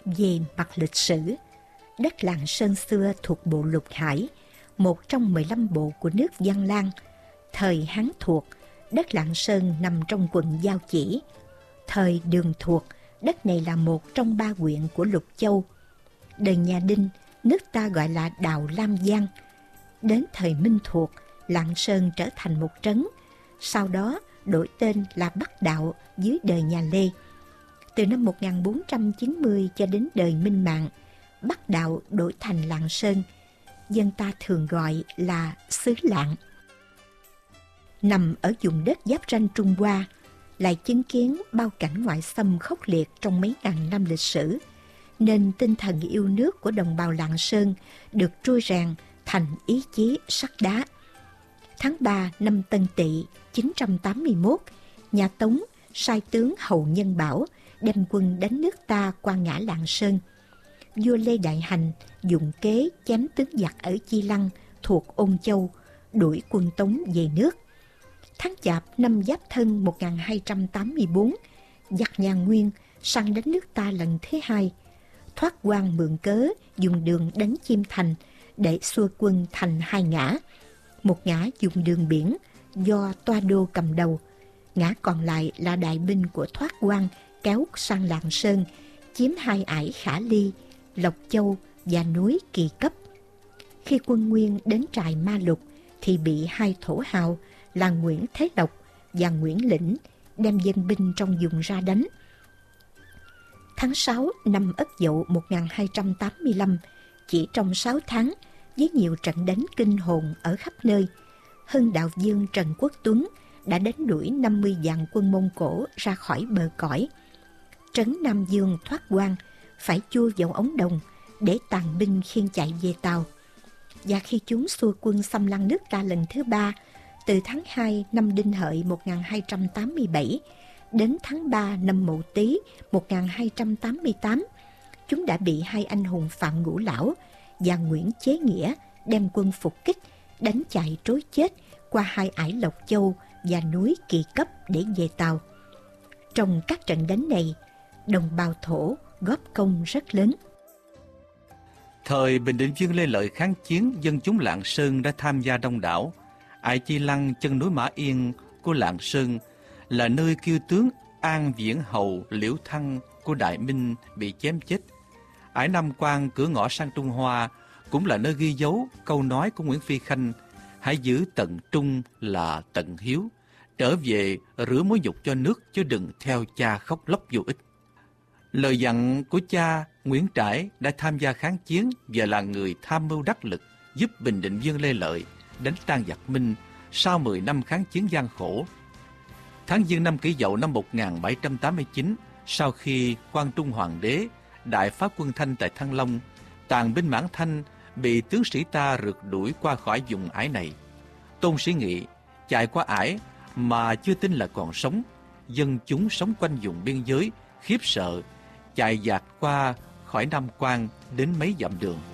Về mặt lịch sử, đất Lạng Sơn xưa thuộc bộ Lục Hải, một trong 15 bộ của nước Văn Lang. Thời Hán Thuộc, đất Lạng Sơn nằm trong quận Giao Chỉ. Thời Đường Thuộc, đất này là một trong 3 huyện của Lục Châu. Đời nhà Đinh, nước ta gọi là Đào Lam Giang. Đến thời Minh Thuộc, Lạng Sơn trở thành một trấn, sau đó đổi tên là Bắc Đạo dưới đời nhà Lê. Từ năm 1490 cho đến đời Minh Mạng, Bắc Đạo đổi thành Lạng Sơn, dân ta thường gọi là xứ Lạng. Nằm ở vùng đất giáp ranh Trung Hoa, lại chứng kiến bao cảnh ngoại xâm khốc liệt trong mấy ngàn năm lịch sử, nên tinh thần yêu nước của đồng bào Lạng Sơn được trui rèn thành ý chí sắt đá. Tháng 3 năm Tân Tỵ 981, nhà Tống sai tướng Hầu Nhân Bảo đem quân đánh nước ta qua ngã Lạng Sơn. Vua Lê Đại Hành dụng kế chém tướng giặc ở Chi Lăng thuộc Ôn Châu, đuổi quân Tống về nước. Tháng Chạp năm Giáp Thân 1284, giặc nhà Nguyên sang đánh nước ta lần thứ hai. Thoát quan mượn cớ dùng đường đánh Chiêm Thành để xua quân thành hai ngã. Một ngã dùng đường biển do Toa Đô cầm đầu, ngã còn lại là đại binh của Thoát quan kéo sang Lạng Sơn, chiếm hai ải Khả Ly, Lộc Châu và núi Kỳ Cấp. Khi quân Nguyên đến trại Ma Lục thì bị hai thổ hào là Nguyễn Thế Lộc và Nguyễn Lĩnh đem dân binh trong vùng ra đánh. Tháng 6 năm Ất Dậu 1285, chỉ trong 6 tháng, với nhiều trận đánh kinh hồn ở khắp nơi, Hưng đạo vương Trần Quốc Tuấn đã đánh đuổi 50 vạn quân Mông Cổ ra khỏi bờ cõi. Trấn Nam Dương Thoát quan phải chui vào ống đồng để tàn binh khiêng chạy về Tàu. Và khi chúng xua quân xâm lăng nước ta lần thứ 3, từ tháng 2 năm Đinh Hợi 1287 đến tháng 3 năm Mậu Tý 1288, chúng đã bị hai anh hùng Phạm Ngũ Lão và Nguyễn Chế Nghĩa đem quân phục kích, đánh chạy trối chết qua hai ải Lộc Châu và núi Kỳ Cấp để về Tàu. Trong các trận đánh này, đồng bào thổ góp công rất lớn. Thời Bình Định Vương Lê Lợi kháng chiến, dân chúng Lạng Sơn đã tham gia đông đảo. Ải Chi Lăng, chân núi Mã Yên của Lạng Sơn, là nơi kiêu tướng An Viễn Hầu Liễu Thăng của Đại Minh bị chém chết. Ải Nam Quan, cửa ngõ sang Trung Hoa, cũng là nơi ghi dấu câu nói của Nguyễn Phi Khanh: hãy giữ tận trung là tận hiếu, trở về rửa mối nhục cho nước, chứ đừng theo cha khóc lóc vô ích. Lời dặn của cha Nguyễn Trãi đã tham gia kháng chiến và là người tham mưu đắc lực giúp Bình Định Vương Lê Lợi đánh tan giặc Minh sau 10 năm kháng chiến gian khổ. Tháng Giêng năm Kỷ Dậu năm 1789, sau khi Quang Trung Hoàng đế đại phá quân Thanh tại Thăng Long, tàn binh Mãn Thanh bị tướng sĩ ta rượt đuổi qua khỏi vùng ải này. Tôn Sĩ Nghị chạy qua ải mà chưa tin là còn sống. Dân chúng sống quanh vùng biên giới khiếp sợ, chạy dạt qua khỏi Nam Quan đến mấy dặm đường.